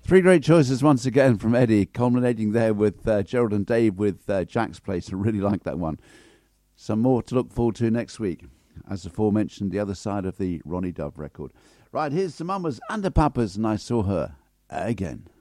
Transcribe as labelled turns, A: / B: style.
A: Three great choices once again from Eddie, culminating there with Gerald and Dave with Jack's Place. I really like that one. Some more to look forward to next week. As aforementioned, the other side of the Ronnie Dove record. Right, here's the Mamas and the Papas, and I Saw Her Again.